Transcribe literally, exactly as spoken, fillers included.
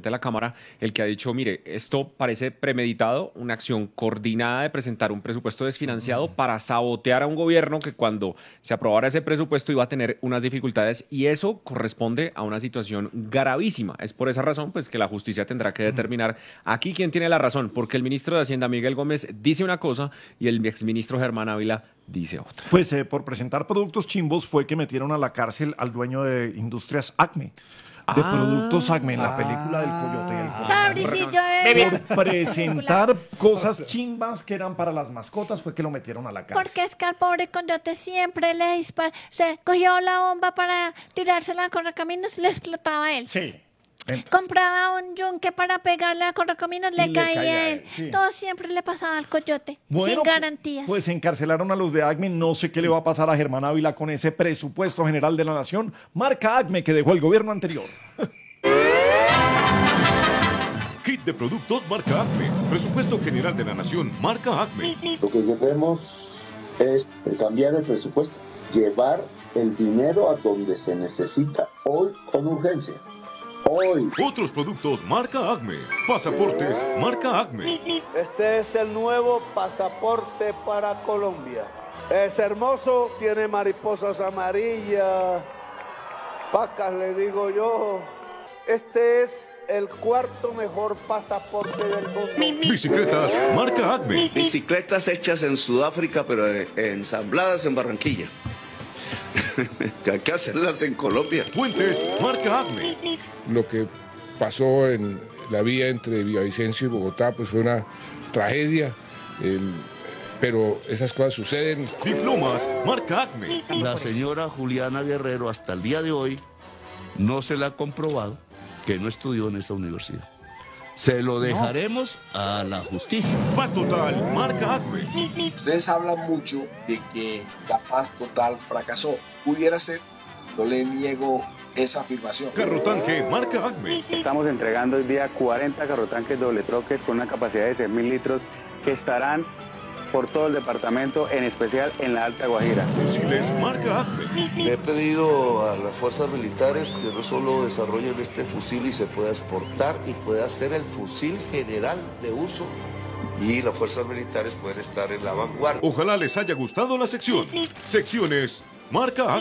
presidente de la Cámara, el que ha dicho, mire, esto parece premeditado, una acción coordinada de presentar un presupuesto desfinanciado para sabotear a un gobierno que cuando se aprobara ese presupuesto iba a tener unas dificultades y eso corresponde a una situación gravísima. Es por esa razón pues, que la justicia tendrá que determinar aquí quién tiene la razón, porque el ministro de Hacienda, Miguel Gómez, dice una cosa y el exministro Germán Ávila dice otra. Pues eh, por presentar productos chimbos fue que metieron a la cárcel al dueño de Industrias Acme. De Ah. Productos Acme en la Ah. película del Coyote y el Conejo. Pobrecillo de... Por presentar cosas chimbas que eran para las mascotas fue que lo metieron a la cárcel. Porque es que al pobre coyote siempre le dispara, se cogió la bomba para tirársela a correcaminos y le explotaba a él. Sí. Ent- Compraba un yunque para pegarle a correcaminos, le le caía caía a a él. él, sí. Todo siempre le pasaba al coyote, Bueno, sin garantías. Pues encarcelaron a los de Acme. No sé qué le va a pasar a Germán Ávila con ese presupuesto general de la nación. Marca Acme que dejó el gobierno anterior. Kit de productos marca Acme. Presupuesto general de la nación marca Acme. Lo que queremos es cambiar el presupuesto, llevar el dinero a donde se necesita, hoy con urgencia. Hoy. Otros productos marca Acme. Pasaportes marca Acme. Este es el nuevo pasaporte para Colombia. Es hermoso, tiene mariposas amarillas, vacas le digo yo. Este es el cuarto mejor pasaporte del mundo. Bicicletas marca Acme. Bicicletas hechas en Sudáfrica, pero eh, ensambladas en Barranquilla. Que hay que hacerlas en Colombia. Puentes marca Acme. Lo que pasó en la vía entre Villavicencio y Bogotá pues fue una tragedia, el- pero esas cosas suceden. Diplomas marca Acme. La señora Juliana Guerrero hasta el día de hoy no se le ha comprobado que no estudió en esa universidad. Se lo dejaremos a la justicia. Paz Total marca Acme. Ustedes hablan mucho de que la paz total fracasó. Pudiera ser, no le niego esa afirmación. Carrotanque marca Acme. Estamos entregando hoy día cuarenta carrotanques doble troques con una capacidad de seis mil litros que estarán por todo el departamento, en especial en la Alta Guajira. Fusiles marca Acme. Le he pedido a las fuerzas militares que no solo desarrollen este fusil y se pueda exportar y pueda ser el fusil general de uso. Y las fuerzas militares pueden estar en la vanguardia. Ojalá les haya gustado la sección. Secciones marca Acme.